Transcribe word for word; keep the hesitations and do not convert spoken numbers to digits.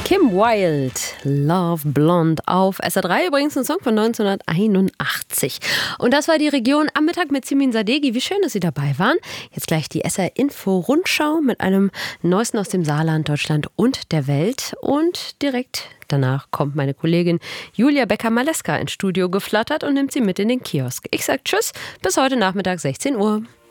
Kim Wilde, Love Blonde auf S R drei, übrigens ein Song von neunzehnhunderteinundachtzig. Und das war die Region am Mittag mit Simin Sadeghi. Wie schön, dass Sie dabei waren. Jetzt gleich die S R-Info-Rundschau mit einem Neuesten aus dem Saarland, Deutschland und der Welt. Und direkt danach kommt meine Kollegin Julia Becker-Maleska ins Studio geflattert und nimmt Sie mit in den Kiosk. Ich sage Tschüss, bis heute Nachmittag sechzehn Uhr.